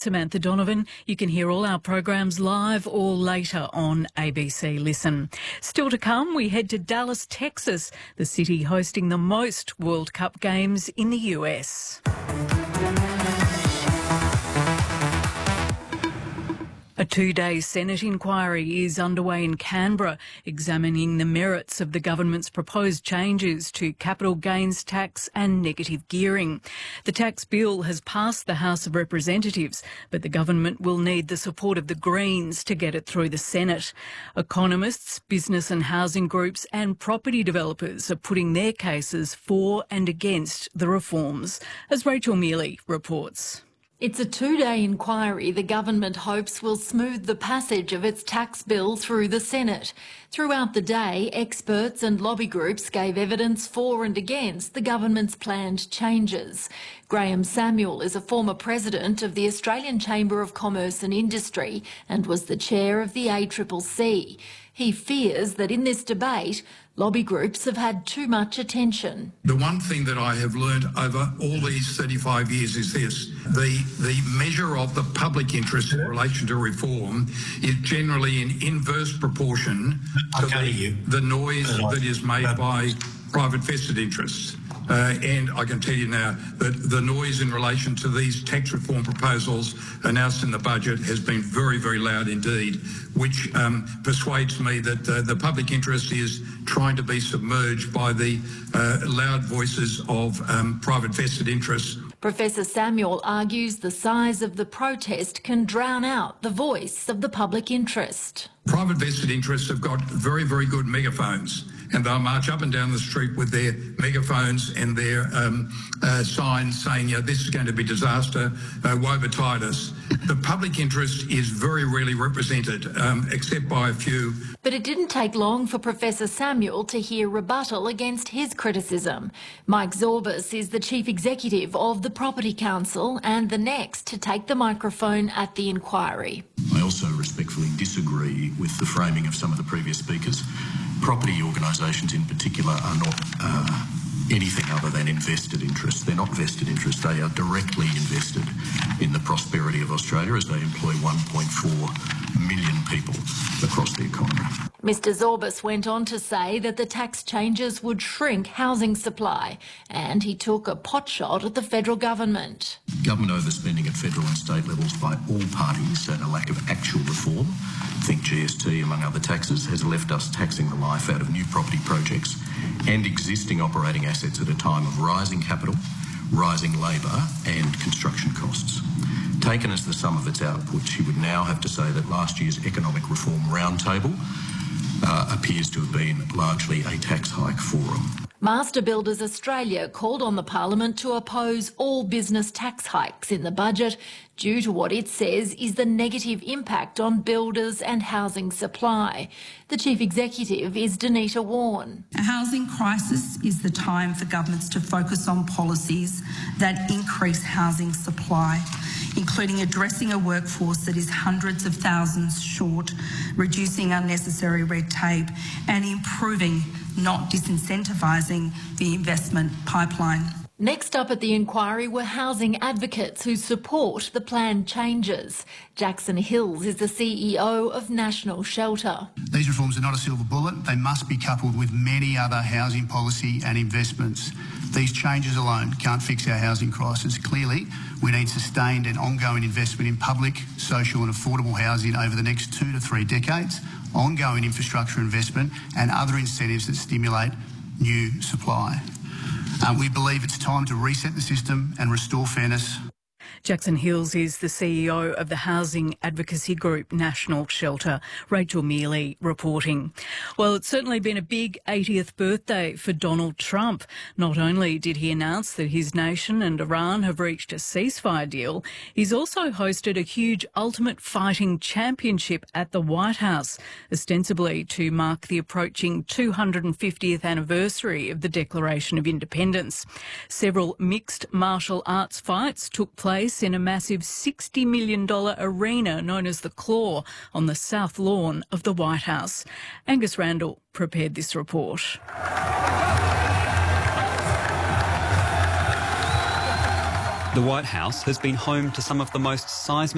Samantha Donovan. You can hear all our programs live or later on ABC Listen. Still to come, we head to Dallas, Texas, the city hosting the most World Cup games in the US. A two-day Senate inquiry is underway in Canberra, examining the merits of the government's proposed changes to capital gains tax and negative gearing. The tax bill has passed the House of Representatives, but the government will need the support of the Greens to get it through the Senate. Economists, business and housing groups and property developers are putting their cases for and against the reforms, as Rachel Mealy reports. It's a two-day inquiry the government hopes will smooth the passage of its tax bill through the Senate. Throughout the day, experts and lobby groups gave evidence for and against the government's planned changes. Graham Samuel is a former president of the Australian Chamber of Commerce and Industry and was the chair of the ACCC. He fears that in this debate, lobby groups have had too much attention. The one thing that I have learned over all these 35 years is this: the measure of the public interest in relation to reform is generally in inverse proportion to the noise that is made by private vested interests. And I can tell you now that the noise in relation to these tax reform proposals announced in the budget has been very, very loud indeed, which persuades me that the public interest is trying to be submerged by the loud voices of private vested interests. Professor Samuel argues the size of the protest can drown out the voice of the public interest. Private vested interests have got very, very good megaphones, and they'll march up and down the street with their megaphones and their signs saying, this is going to be disaster, woe betide us. The public interest is very rarely represented, except by a few. But it didn't take long for Professor Samuel to hear rebuttal against his criticism. Mike Zorbas is the Chief Executive of the Property Council and the next to take the microphone at the inquiry. I also respectfully disagree with the framing of some of the previous speakers. Property organisations in particular are not anything other than invested interests. They're not vested interests. They are directly invested in the prosperity of Australia as they employ 1.4 million people across the economy. Mr Zorbas went on to say that the tax changes would shrink housing supply, and he took a potshot at the federal government. Government overspending at federal and state levels by all parties and a lack of actual reform, think GST among other taxes, has left us taxing the life out of new property projects and existing operating assets at a time of rising capital, rising labour and construction costs. Taken as the sum of its outputs, you would now have to say that last year's economic reform roundtable appears to have been largely a tax hike forum. Master Builders Australia called on the Parliament to oppose all business tax hikes in the budget due to what it says is the negative impact on builders and housing supply. The Chief Executive is Danita Warren. A housing crisis is the time for governments to focus on policies that increase housing supply, including addressing a workforce that is hundreds of thousands short, reducing unnecessary red tape and improving, not disincentivising, the investment pipeline. Next up at the inquiry were housing advocates who support the planned changes. Jackson Hills is the CEO of National Shelter. These reforms are not a silver bullet. They must be coupled with many other housing policy and investments. These changes alone can't fix our housing crisis. Clearly, we need sustained and ongoing investment in public, social and affordable housing over the next 2 to 3 decades, ongoing infrastructure investment and other incentives that stimulate new supply. We believe it's time to reset the system and restore fairness. Jackson Hills is the CEO of the housing advocacy group National Shelter. Rachel Mealy reporting. Well, it's certainly been a big 80th birthday for Donald Trump. Not only did he announce that his nation and Iran have reached a ceasefire deal, he's also hosted a huge Ultimate Fighting Championship at the White House, ostensibly to mark the approaching 250th anniversary of the Declaration of Independence. Several mixed martial arts fights took place in a massive $60 million arena known as the Claw on the south lawn of the White House. Angus Randall prepared this report. The White House has been home to some of the most seismic